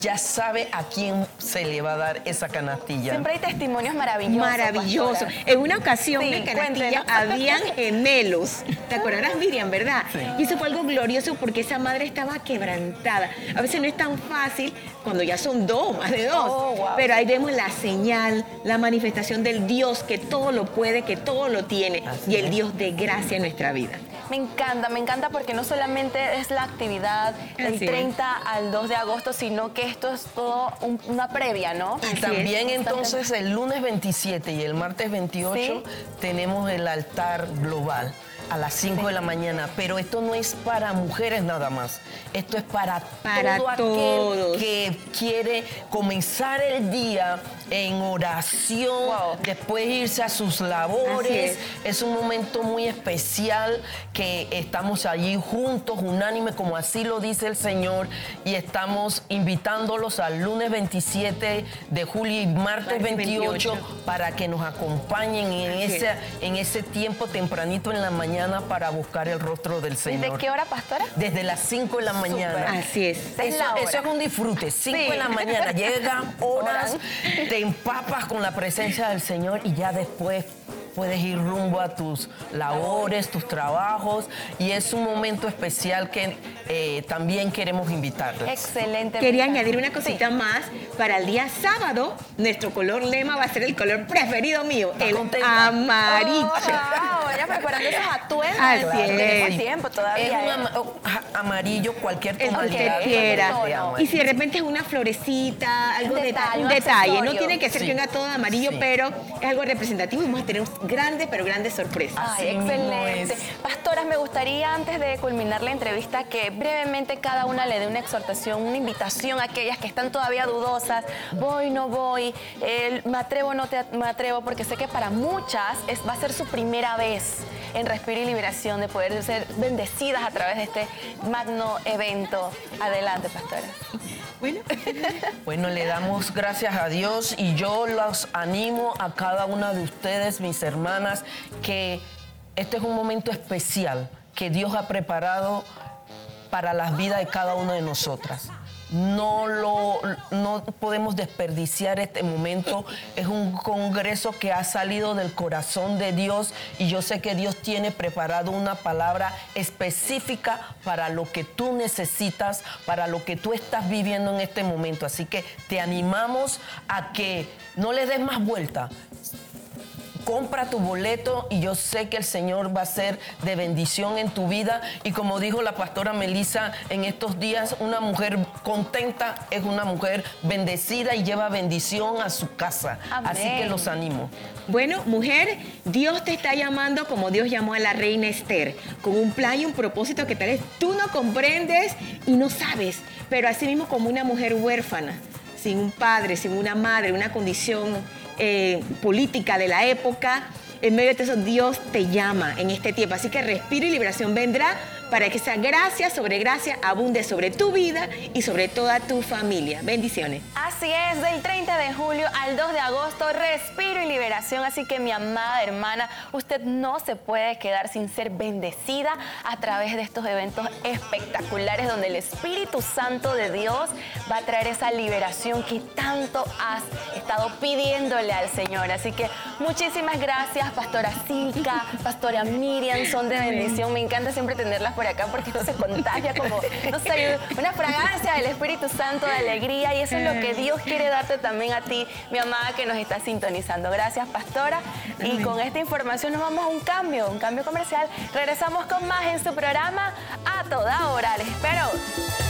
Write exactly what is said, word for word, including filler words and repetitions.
ya sabe a quién se le va a dar esa canastilla. Siempre hay testimonios maravillosos. Maravilloso. Pastora. En una ocasión, Sí, en una canastilla, cuéntenos. habían gemelos. ¿Te acordarás, Miriam, verdad? Sí. Y eso fue algo glorioso porque esa madre estaba quebrantada. A veces no es tan fácil cuando ya son dos, más de dos. Oh, wow. Pero ahí vemos la señal, la manifestación del Dios que todo lo puede, que todo lo tiene. Así y el es. Dios de gracia en nuestra vida. Me encanta, me encanta porque no solamente es la actividad del Así es. treinta al dos de agosto, sino que esto es todo un- una previa, ¿no? Y Así también es. entonces el lunes veintisiete y el martes veintiocho Sí. tenemos el altar global a las cinco de la mañana. Pero esto no es para mujeres nada más. Esto es para, Para todo todos. aquel que quiere comenzar el día en oración, Wow. después irse a sus Así labores. es. Es un momento muy especial que estamos allí juntos, unánimes, como así lo dice el Señor, y estamos invitándolos al lunes veintisiete de julio y martes Martes veintiocho, veintiocho. para que nos acompañen en Así ese, es. en ese tiempo tempranito en la mañana para buscar el rostro del ¿Desde Señor. qué hora, pastora? Desde las cinco de la mañana. Así es. Esa es Eso, la hora. eso es un disfrute. cinco Sí. de la mañana, llegan horas, Oran. te empapas con la presencia del Señor y ya después puedes ir rumbo a tus labores, tus trabajos, y es un momento especial que eh, también queremos invitarles. Excelente. Quería me encanta. añadir una cosita Sí. más. Para el día sábado, nuestro color lema va a ser el color preferido mío, el contenta? amarillo. Oh, wow, ya preparando esos atuendos. Así Claro, es. tenemos tiempo todavía. Es un ¿eh? ama- oh, ja- amarillo, cualquier El que tonalidad. usted quiera. de amarillo. Y si de repente es una florecita, algo Un de detalle, un un detalle. No accesorio. tiene que ser Sí. que venga todo amarillo, Sí. pero es algo representativo y vamos a tener grandes, pero grandes sorpresas. Ay, Así mismo excelente. es. Pastoras, me gustaría antes de culminar la entrevista que brevemente cada una le dé una exhortación, una invitación a aquellas que están todavía dudosas. Voy, no voy, eh, me atrevo, no te, me atrevo, porque sé que para muchas es, va a ser su primera vez en Respiro y Liberación, de poder ser bendecidas a través de este magno evento. Adelante, pastora. Bueno, Bueno, le damos gracias a Dios y yo los animo a cada una de ustedes, mis hermanas, que este es un momento especial que Dios ha preparado para las vidas de cada una de nosotras. No, lo, no podemos desperdiciar este momento. Es un congreso que ha salido del corazón de Dios y yo sé que Dios tiene preparado una palabra específica para lo que tú necesitas, para lo que tú estás viviendo en este momento. Así que te animamos a que no le des más vuelta. Compra tu boleto y yo sé que el Señor va a ser de bendición en tu vida. Y como dijo la pastora Melissa en estos días, una mujer contenta es una mujer bendecida y lleva bendición a su casa. Amén. Así que los animo. Bueno, mujer, Dios te está llamando como Dios llamó a la reina Esther, con un plan y un propósito que tal vez tú no comprendes y no sabes, pero así mismo como una mujer huérfana, sin un padre, sin una madre, una condición eh, política de la época, en medio de eso Dios te llama en este tiempo. Así que Respiro y Liberación vendrá para que esa gracia sobre gracia abunde sobre tu vida y sobre toda tu familia. Bendiciones. Así es, del treinta de julio al dos de agosto, Respiro y Liberación. Así que, mi amada hermana, usted no se puede quedar sin ser bendecida a través de estos eventos espectaculares donde el Espíritu Santo de Dios va a traer esa liberación que tanto has estado pidiéndole al Señor. Así que muchísimas gracias, Pastora Silka, Pastora Miriam, son de bendición. Me encanta siempre tenerlas por acá porque esto se contagia como, no sé, una fragancia del Espíritu Santo, de alegría, y eso es lo que Dios quiere darte también a ti, mi amada, que nos está sintonizando. Gracias, pastora. Y con esta información nos vamos a un cambio, un cambio comercial. Regresamos con más en su programa A Toda Hora. Les espero.